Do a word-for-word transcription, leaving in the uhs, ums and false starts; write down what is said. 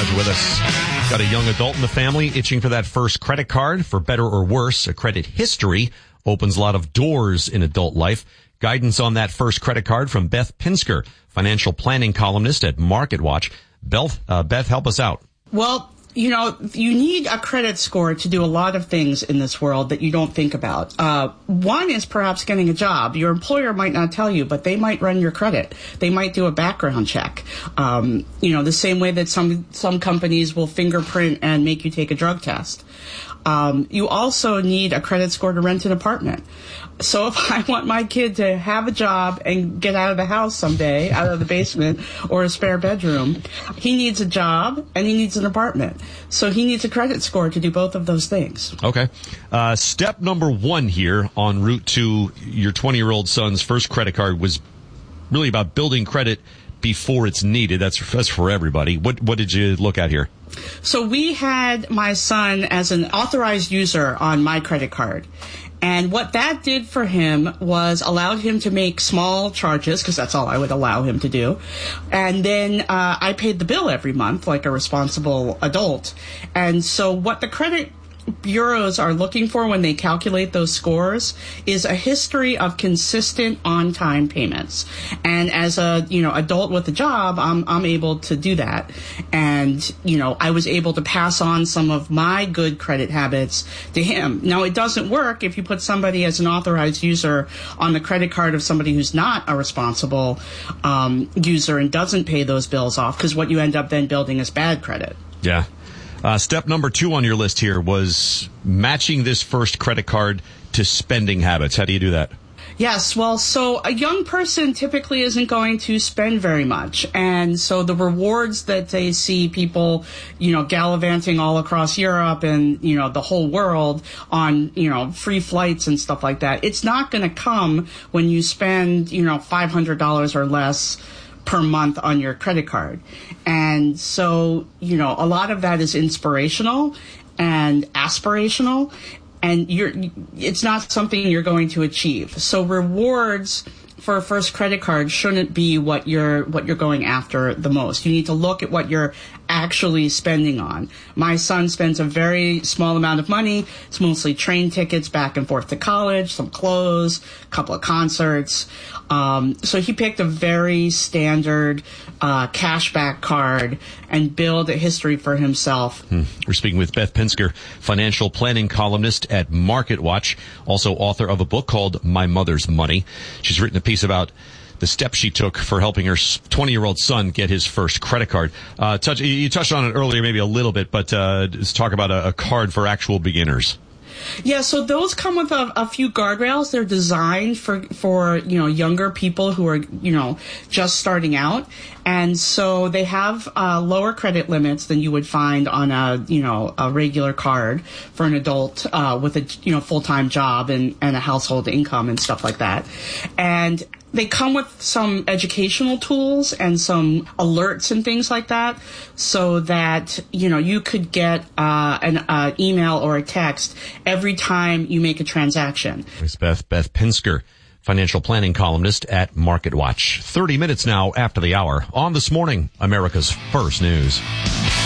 glad you're with us. Got a young adult in the family itching for that first credit card. For better or worse, a credit history opens a lot of doors in adult life. Guidance on that first credit card from Beth Pinsker, financial planning columnist at MarketWatch. Beth, uh, Beth, help us out. Well, you know, you need a credit score to do a lot of things in this world that you don't think about. Uh, one is perhaps getting a job. Your employer might not tell you, but they might run your credit. They might do a background check. Um, you know, the same way that some some companies will fingerprint and make you take a drug test. Um, you also need a credit score to rent an apartment. So if I want my kid to have a job and get out of the house someday, out of the basement or a spare bedroom, he needs a job and he needs an apartment. So he needs a credit score to do both of those things. Okay. Uh, step number one here en route to your twenty-year-old son's first credit card was really about building credit before it's needed. That's, that's for everybody. What, what did you look at here? So we had my son as an authorized user on my credit card. And what that did for him was allowed him to make small charges, because that's all I would allow him to do. And then uh, I paid the bill every month like a responsible adult. And so what the credit bureaus are looking for when they calculate those scores is a history of consistent on-time payments. And as a, you know, adult with a job, I'm I'm able to do that. And, you know, I was able to pass on some of my good credit habits to him. Now, it doesn't work if you put somebody as an authorized user on the credit card of somebody who's not a responsible um, user and doesn't pay those bills off, because what you end up then building is bad credit. Yeah. Uh, step number two on your list here was matching this first credit card to spending habits. How do you do that? Yes, well, so a young person typically isn't going to spend very much. And so the rewards that they see people, you know, gallivanting all across Europe and, you know, the whole world on, you know, free flights and stuff like that, it's not going to come when you spend, you know, five hundred dollars or less per month on your credit card. And so, you know, a lot of that is inspirational and aspirational, and you're, it's not something you're going to achieve. So rewards for a first credit card shouldn't be what you're, what you're going after the most. You need to look at what you're actually spending on. My son spends a very small amount of money. It's mostly train tickets back and forth to college, some clothes, a couple of concerts. Um, so he picked a very standard uh, cashback card and build a history for himself. Hmm. We're speaking with Beth Pinsker, financial planning columnist at MarketWatch, also author of a book called My Mother's Money. She's written a piece about the steps she took for helping her twenty-year-old son get his first credit card. Uh, touch, you touched on it earlier, maybe a little bit, but uh, let's talk about a, a card for actual beginners. Yeah, so those come with a, a few guardrails. They're designed for, for, you know, younger people who are, you know, just starting out. And so they have uh, lower credit limits than you would find on a, you know, a regular card for an adult uh, with a, you know, full-time job and, and a household income and stuff like that. And they come with some educational tools and some alerts and things like that, so that, you know, you could get uh, an uh, email or a text every time you make a transaction. It's Beth, Beth Pinsker, financial planning columnist at MarketWatch. thirty minutes now after the hour on This Morning, America's First News.